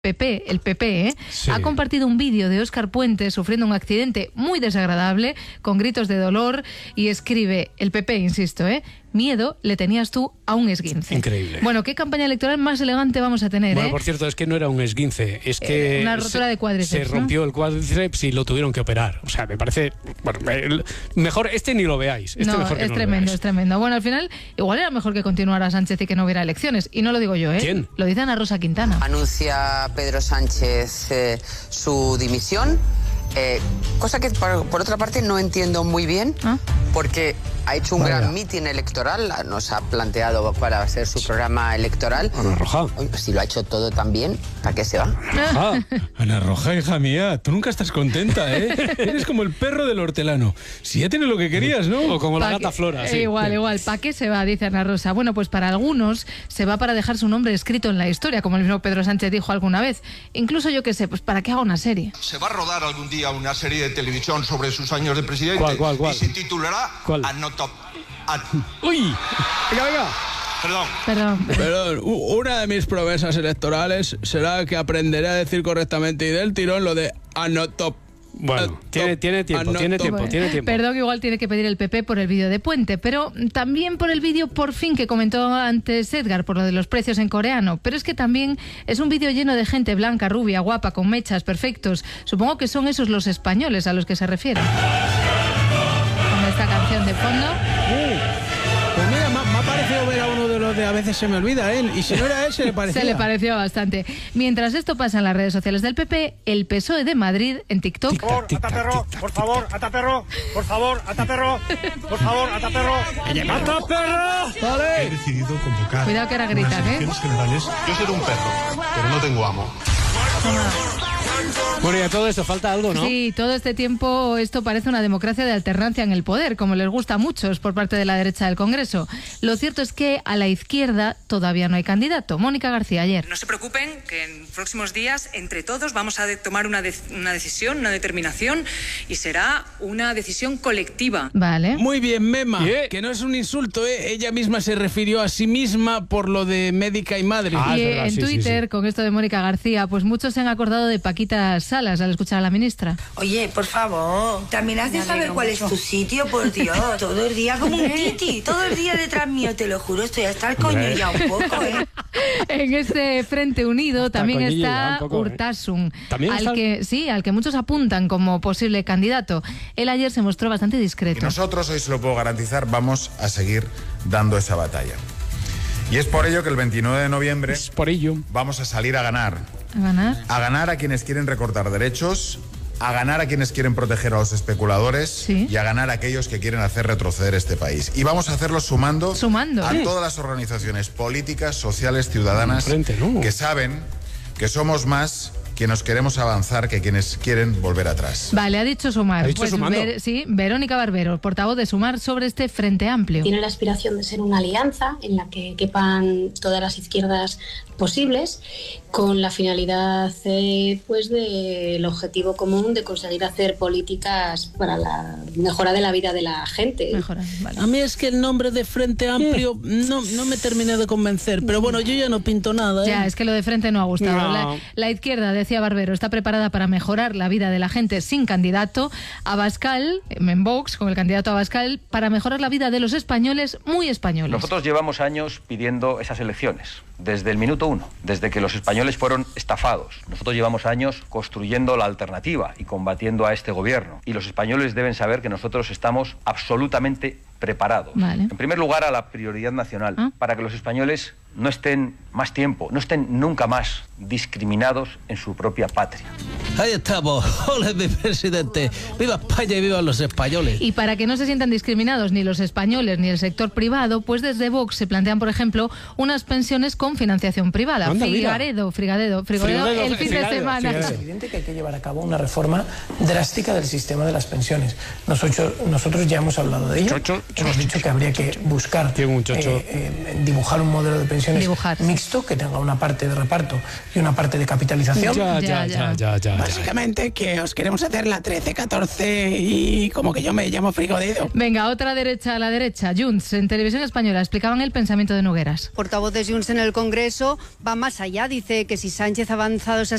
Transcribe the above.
PP, el PP, ha compartido un vídeo de Óscar Puente sufriendo un accidente muy desagradable, con gritos de dolor, y escribe, el PP, insisto, miedo le tenías tú a un esguince. Increíble. Bueno, ¿qué campaña electoral más elegante vamos a tener? Bueno, por cierto, es que no era un esguince, es que una rotura de cuádriceps, se rompió el cuádriceps y lo tuvieron que operar. O sea, me parece, bueno, mejor ni lo veáis. No, es tremendo, es tremendo. Bueno, al final, igual era mejor que continuara Sánchez y que no hubiera elecciones. Y no lo digo yo, ¿Quién? Lo dice Ana Rosa Quintana. Anuncia Pedro Sánchez su dimisión, cosa que por otra parte no entiendo muy bien, porque ha hecho un gran mitin electoral, nos ha planteado para hacer su programa electoral. Ana Roja. Si lo ha hecho todo tan bien, ¿para qué se va? Ana Roja, hija mía, tú nunca estás contenta, Eres como el perro del hortelano. Si ya tienes lo que querías, ¿no? O como la gata Flora, sí. Igual. ¿Para qué se va? Dice Ana Rosa. Bueno, pues para algunos se va para dejar su nombre escrito en la historia, como el mismo Pedro Sánchez dijo alguna vez. Incluso yo qué sé, pues para que haga una serie. Se va a rodar algún día una serie de televisión sobre sus años de presidente. ¿Cuál? Y se titulará ¡Uy! Venga. Perdón, una de mis promesas electorales será que aprenderé a decir correctamente y del tirón lo de anotop. Bueno, tiene tiempo. Perdón, igual tiene que pedir el PP por el vídeo de Puente, pero también por el vídeo por fin que comentó antes Edgar, por lo de los precios en coreano. Pero es que también es un vídeo lleno de gente blanca, rubia, guapa, con mechas, perfectos. Supongo que son esos los españoles a los que se refieren. Con esta canción de fondo. Pues mira, me ha parecido ver a uno de los de A veces se me olvida, y si no era él, se le parecía. Se le pareció bastante. Mientras esto pasa en las redes sociales del PP, el PSOE de Madrid en TikTok. Por favor, ataperro. Vale. He decidido convocar. Cuidado que ahora gritan, elecciones generales. Yo soy un perro, pero no tengo amo. Bueno, y a todo esto falta algo, ¿no? Sí, todo este tiempo esto parece una democracia de alternancia en el poder, como les gusta a muchos por parte de la derecha del Congreso. Lo cierto es que a la izquierda todavía no hay candidato. Mónica García ayer. No se preocupen, que en próximos días entre todos vamos a tomar una decisión, una determinación, y será una decisión colectiva. Vale. Muy bien, Mema, que no es un insulto, Ella misma se refirió a sí misma por lo de médica y madre. Y en Twitter, con esto de Mónica García, pues muchos se han acordado de Paquita Salas al escuchar a la ministra. Oye, por favor, también has de saber cuál es tu sitio, por Dios. Todo el día como un titi, todo el día detrás mío, te lo juro, estoy hasta el coño ya un poco, En este Frente Unido también está Urtasun, al que muchos apuntan como posible candidato. Él ayer se mostró bastante discreto. Y nosotros, hoy se lo puedo garantizar, vamos a seguir dando esa batalla. Y es por ello que el 29 de noviembre vamos a salir a ganar. ¿A ganar a quienes quieren recortar derechos, a ganar a quienes quieren proteger a los especuladores y a ganar a aquellos que quieren hacer retroceder este país. Y vamos a hacerlo sumando a todas las organizaciones políticas, sociales, ciudadanas que saben que somos más quienes queremos avanzar que quienes quieren volver atrás. Vale, ha dicho Sumar. Sí, Verónica Barbero, portavoz de Sumar, sobre este Frente Amplio. Tiene la aspiración de ser una alianza en la que quepan todas las izquierdas posibles, con la finalidad pues del objetivo común de conseguir hacer políticas para la mejora de la vida de la gente. A mí es que el nombre de Frente Amplio no me terminé de convencer, pero bueno, yo ya no pinto nada. Ya, es que lo de Frente no ha gustado. No. La izquierda, decía Barbero, está preparada para mejorar la vida de la gente sin candidato. Abascal, en Vox, con el candidato Abascal, para mejorar la vida de los españoles, muy españoles. Nosotros llevamos años pidiendo esas elecciones, desde el minuto uno, desde que los españoles fueron estafados. Nosotros llevamos años construyendo la alternativa y combatiendo a este gobierno. Y los españoles deben saber que nosotros estamos absolutamente preparados. Vale. En primer lugar, a la prioridad nacional, para que los españoles no estén más tiempo, no estén nunca más discriminados en su propia patria. Ahí estamos, ole mi presidente, viva España y viva los españoles. Y para que no se sientan discriminados ni los españoles ni el sector privado, pues desde Vox se plantean, por ejemplo, unas pensiones con financiación privada. Frigadedo, el fin de semana. Es evidente que hay que llevar a cabo una reforma drástica del sistema de las pensiones. Nosotros ya hemos hablado de ello. Hemos dicho que habría que buscar dibujar un modelo de pensiones mixto que tenga una parte de reparto y una parte de capitalización. Ya. Básicamente que os queremos hacer la 13, 14 y como que yo me llamo Frigodedo. Venga, otra derecha a la derecha. Junts, en Televisión Española, explicaban el pensamiento de Nogueras. Portavoz de Junts en el Congreso va más allá. Dice que si Sánchez ha avanzado esas